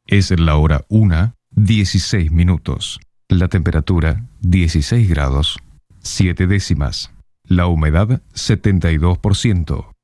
Es la hora 1:16. La temperatura 16 grados 7 décimas. La humedad 72%.